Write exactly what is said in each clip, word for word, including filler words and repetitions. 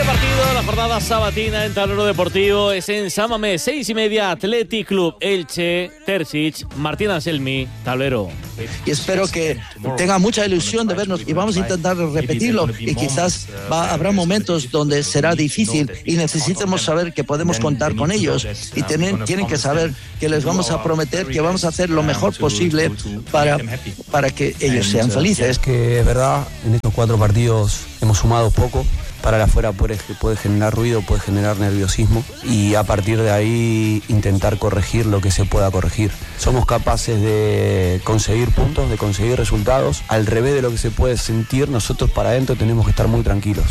partido, la jornada sabatina en Tablero Deportivo es en San Mamés, seis y media, Athletic Club Elche, Terzic, Martín Anselmi, Tablero. Y espero que tenga mucha ilusión de vernos y vamos a intentar repetirlo y quizás va, habrá momentos donde será difícil y necesitemos saber que podemos contar con ellos y tienen, tienen que saber que les vamos a prometer que vamos a hacer lo mejor posible para, para que ellos sean felices. Que es verdad, en estos cuatro partidos hemos sumado poco. Para la afuera puede, puede generar ruido, puede generar nerviosismo y a partir de ahí intentar corregir lo que se pueda corregir. Somos capaces de conseguir puntos, de conseguir resultados. Al revés de lo que se puede sentir, nosotros para adentro tenemos que estar muy tranquilos.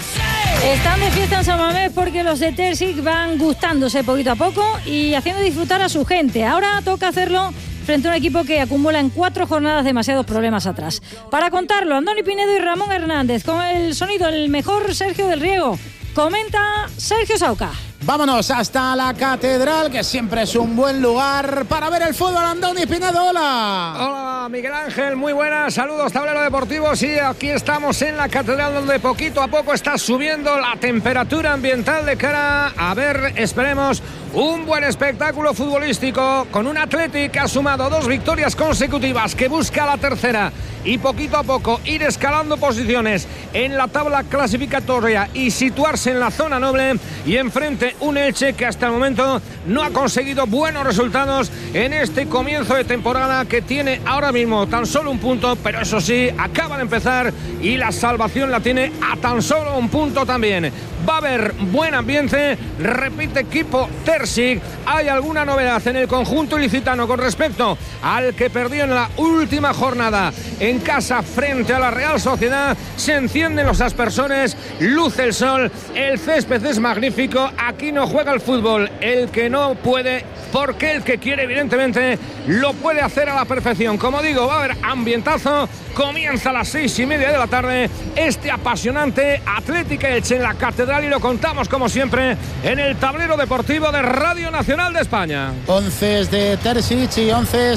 Están de fiesta en San Mamés porque los de Terzic van gustándose poquito a poco y haciendo disfrutar a su gente. Ahora toca hacerlo frente a un equipo que acumula en cuatro jornadas demasiados problemas atrás. Para contarlo, Andoni Pinedo y Ramón Hernández, con el sonido el mejor Sergio del Riego. Comenta Sergio Sauca. Vámonos hasta la Catedral, que siempre es un buen lugar para ver el fútbol. Andoni Pinedo, hola. Hola, Miguel Ángel, muy buenas. Saludos, Tablero Deportivo. Sí, aquí estamos en la Catedral, donde poquito a poco está subiendo la temperatura ambiental de cara a ver, esperemos, un buen espectáculo futbolístico con un Athletic que ha sumado dos victorias consecutivas, que busca la tercera y poquito a poco ir escalando posiciones en la tabla clasificatoria y situarse en la zona noble, y enfrente un Elche que hasta el momento no ha conseguido buenos resultados en este comienzo de temporada, que tiene ahora mismo tan solo un punto, pero eso sí, acaba de empezar y la salvación la tiene a tan solo un punto también. Va a haber buen ambiente, repite equipo Terzic. Hay alguna novedad en el conjunto ilicitano con respecto al que perdió en la última jornada en casa frente a la Real Sociedad. Se encienden los aspersores, luce el sol, el césped es magnífico. Aquí no juega el fútbol el que no puede, porque el que quiere evidentemente lo puede hacer a la perfección. Como digo, va a haber ambientazo. Comienza a las seis y media de la tarde este apasionante Athletic Elche en la Catedral, y lo contamos como siempre en el Tablero Deportivo de Radio Nacional de España. Once de Terzic y once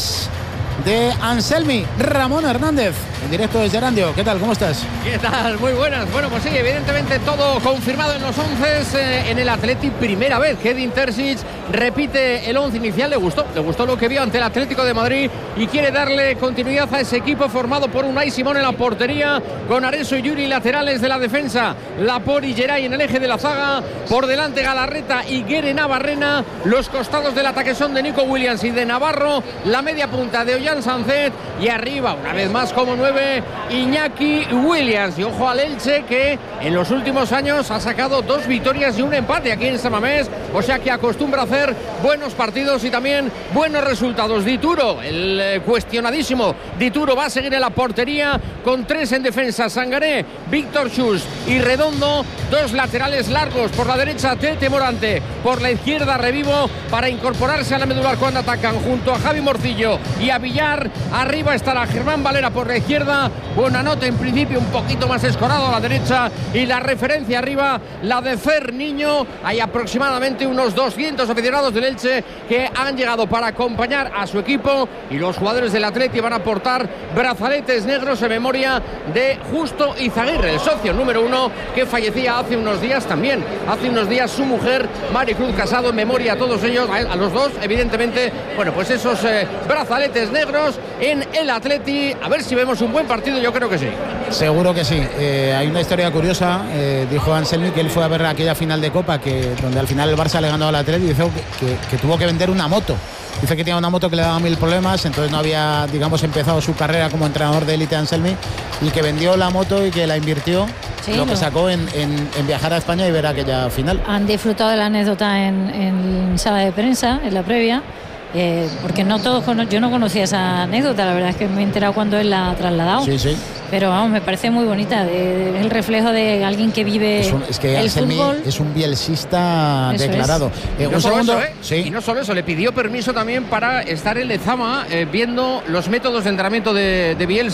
de Anselmi. Ramón Hernández, en directo desde Erandio. ¿Qué tal? ¿Cómo estás? ¿Qué tal? Muy buenas. Bueno, pues sí, evidentemente todo confirmado en los once eh, en el Athletic. Primera vez que Edin Terzic repite el once inicial. Le gustó, le gustó lo que vio ante el Atlético de Madrid y quiere darle continuidad a ese equipo formado por Unai Simón en la portería, con Areso y Yuri laterales de la defensa, Laporte y Geray en el eje de la zaga, por delante Galarreta y Guere Navarrena. Los costados del ataque son de Nico Williams y de Navarro, la media punta de Ollán Sancet, y arriba una vez más como nueve Iñaki Williams. Y ojo al Elche, que en los últimos años ha sacado dos victorias y un empate aquí en San Mamés, o sea que acostumbra a hacer buenos partidos y también buenos resultados. Dituro, el eh, cuestionadísimo Dituro, va a seguir en la portería con tres en defensa: Sangaré, Víctor Chus y Redondo. Dos laterales largos, por la derecha Tete Morante, por la izquierda Revivo, para incorporarse a la medular cuando atacan, junto a Javi Morcillo y a Villar. Arriba estará Germán Valera por la izquierda, Buenanote en principio un poquito más escorado a la derecha, y la referencia arriba, la de Fer Niño. Hay aproximadamente unos doscientos aficionados del Elche que han llegado para acompañar a su equipo, y los jugadores del Atleti van a portar brazaletes negros en memoria de Justo Izaguirre, el socio número uno que fallecía hace unos días también. Hace unos días su mujer, Maricruz Casado, en memoria a todos ellos, a los dos, evidentemente. Bueno, pues esos eh, brazaletes negros en el Atleti. A ver si vemos un buen partido, yo creo que sí. Seguro que sí. Eh, hay una historia curiosa. Eh, dijo Anselmi que él fue a ver aquella final de Copa, que donde al final el Barça le ganó al Atleti, y dijo que, que, que tuvo que vender una moto. Dice que tenía una moto que le daba mil problemas, entonces no había, digamos, empezado su carrera como entrenador de élite Anselmi, y que vendió la moto y que la invirtió, sí, lo no. que sacó en, en, en viajar a España y ver aquella final. Han disfrutado de la anécdota en, en sala de prensa, en la previa. Eh, porque no todos, yo no conocía esa anécdota, la verdad es que me he enterado cuando él la ha trasladado. Sí, sí. Pero vamos, me parece muy bonita, de, de, el reflejo de alguien que vive es un, es que el Anselmi fútbol. Es un bielsista eso declarado. Es. Eh, un no segundo, eso, ¿eh? sí. Y no solo eso, le pidió permiso también para estar en Lezama eh, viendo los métodos de entrenamiento de, de Bielsa,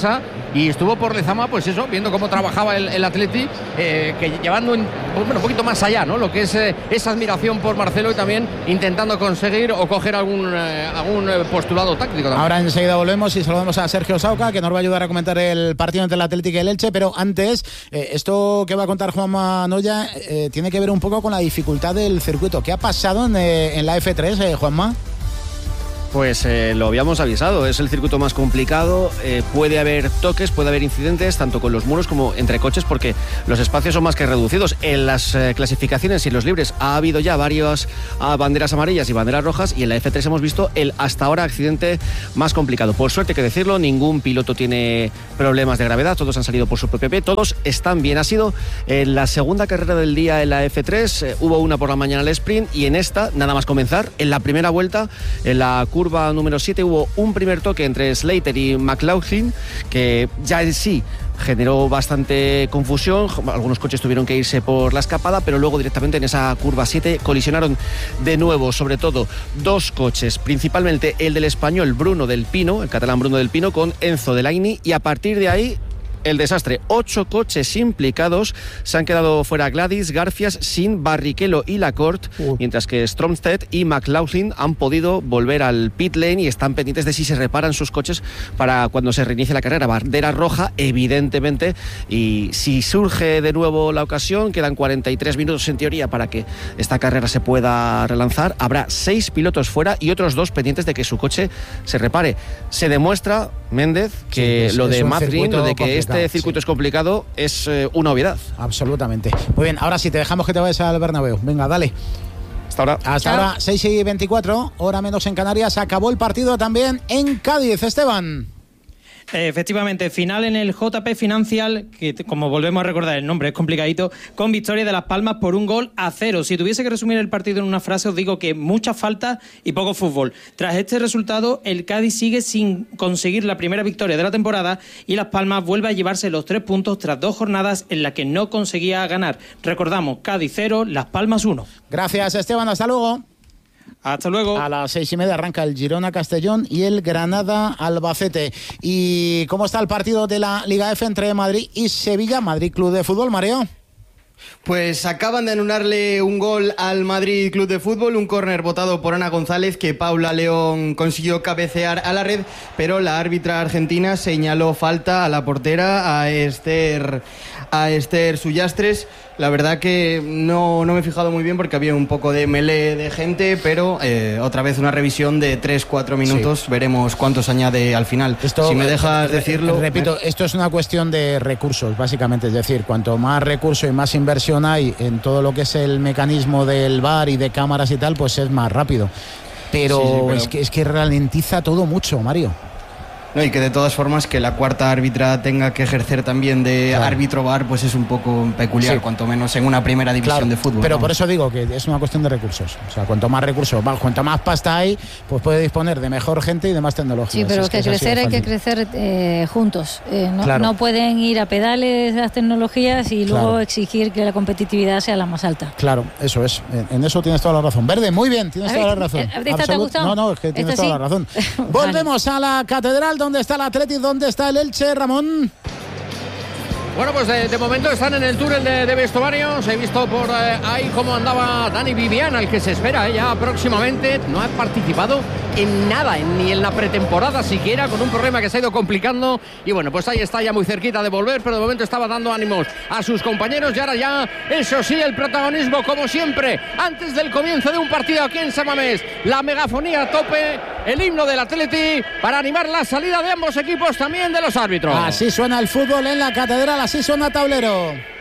y estuvo por Lezama, pues eso, viendo cómo trabajaba el, el Atleti, eh, que llevando un, bueno, un poquito más allá, ¿no? Lo que es eh, esa admiración por Marcelo y también intentando conseguir o coger algún, eh, algún postulado táctico también. Ahora enseguida volvemos y saludamos a Sergio Sauca, que nos va a ayudar a comentar el partido entre el Atlético y el Elche, pero antes, eh, esto que va a contar Juanma Noya eh, tiene que ver un poco con la dificultad del circuito. ¿Qué ha pasado en, eh, en la F tres, eh, Juanma? Pues eh, lo habíamos avisado, es el circuito más complicado, eh, puede haber toques, puede haber incidentes tanto con los muros como entre coches porque los espacios son más que reducidos. En las eh, clasificaciones y en los libres ha habido ya varias ah, banderas amarillas y banderas rojas, y en la F tres hemos visto el hasta ahora accidente más complicado. Por suerte, hay que decirlo, ningún piloto tiene problemas de gravedad, todos han salido por su propio pie, todos están bien. Ha sido en la segunda carrera del día en la F tres, eh, hubo una por la mañana al sprint, y en esta, nada más comenzar, en la primera vuelta, en la curva número siete, hubo un primer toque entre Slater y McLaughlin que ya en sí generó bastante confusión. Algunos coches tuvieron que irse por la escapada, pero luego directamente en esa curva siete colisionaron de nuevo, sobre todo dos coches, principalmente el del español Bruno del Pino, el catalán Bruno del Pino, con Enzo Delaini, y a partir de ahí el desastre. Ocho coches implicados, se han quedado fuera Gladys, Garfias, Sin, Barrichello y Lacorte, uh. mientras que Stromstedt y McLaughlin han podido volver al pit lane y están pendientes de si se reparan sus coches para cuando se reinicie la carrera. Bandera roja, evidentemente, y si surge de nuevo la ocasión, quedan cuarenta y tres minutos en teoría para que esta carrera se pueda relanzar. Habrá seis pilotos fuera y otros dos pendientes de que su coche se repare. Se demuestra, Méndez, que sí, es, lo de Mazrin, lo de que este Este circuito sí. es complicado, es eh, una obviedad. Absolutamente. Muy bien, ahora sí, te dejamos que te vayas al Bernabéu. Venga, dale. Hasta ahora. Hasta Chao. ahora, seis y veinticuatro, hora menos en Canarias. Acabó el partido también en Cádiz, Esteban. Efectivamente, final en el J P Financial, que como volvemos a recordar el nombre es complicadito, con victoria de Las Palmas por un gol a cero. Si tuviese que resumir el partido en una frase, os digo que muchas faltas y poco fútbol. Tras este resultado, el Cádiz sigue sin conseguir la primera victoria de la temporada y Las Palmas vuelve a llevarse los tres puntos tras dos jornadas en las que no conseguía ganar. Recordamos, Cádiz cero, Las Palmas uno. Gracias, Esteban, hasta luego. Hasta luego. A las seis y media arranca el Girona Castellón y el Granada Albacete. ¿Y cómo está el partido de la Liga F entre Madrid y Sevilla? Madrid Club de Fútbol, Mario. Pues acaban de anularle un gol al Madrid Club de Fútbol, un córner botado por Ana González que Paula León consiguió cabecear a la red, pero la árbitra argentina señaló falta a la portera, a Esther, a Esther Sullastres. La verdad que no, no me he fijado muy bien porque había un poco de melee de gente, pero eh, otra vez una revisión de tres cuatro minutos. Sí. Veremos cuántos añade al final. Esto, si me dejas eh, decirlo... Repito, eh. esto es una cuestión de recursos, básicamente. Es decir, cuanto más recurso y más inversión hay en todo lo que es el mecanismo del V A R y de cámaras y tal, pues es más rápido. Pero, sí, sí, pero... Es, que, es que ralentiza todo mucho, Mario. No, y que de todas formas que la cuarta árbitra tenga que ejercer también de claro. árbitro V A R, pues es un poco peculiar, sí. cuanto menos en una primera división claro, de fútbol. Pero ¿no? por eso digo que es una cuestión de recursos. O sea, cuanto más recursos, cuanto más pasta hay, pues puede disponer de mejor gente y de más tecnología. Sí, pero es que, que crecer hay que crecer eh, juntos. Eh, no, claro. no pueden ir a pedales las tecnologías y luego claro. exigir que la competitividad sea la más alta. Claro, eso es. En, en eso tienes toda la razón. Verde, muy bien, tienes toda la razón. ¿Esta te ha gustado? No, no, es que tienes toda sí? la razón. Volvemos vale. a la catedral donde está el Atlético. ¿Dónde está el Elche, Ramón? Bueno, pues de, de momento están en el túnel de, de vestuarios. He visto por eh, ahí cómo andaba Dani Viviana, el que se espera eh, ya próximamente. No ha participado en nada, en, ni en la pretemporada siquiera, con un problema que se ha ido complicando. Y bueno, pues ahí está ya muy cerquita de volver, pero de momento estaba dando ánimos a sus compañeros. Y ahora ya, eso sí, el protagonismo, como siempre, antes del comienzo de un partido aquí en San Mamés. La megafonía a tope, el himno del Atleti, para animar la salida de ambos equipos, también de los árbitros. Así suena el fútbol en la catedral, así suena Tablero.